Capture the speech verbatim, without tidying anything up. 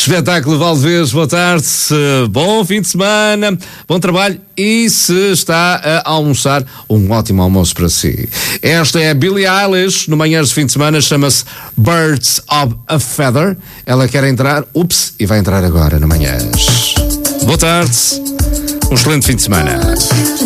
Espetáculo Valdevez, boa tarde, bom fim de semana, bom trabalho e se está a almoçar, um ótimo almoço para si. Esta é a Billie Eilish, no Manhãs de Fim de Semana, chama-se Birds of a Feather. Ela quer entrar, ups, e vai entrar agora no Manhãs. Boa tarde, um excelente fim de semana.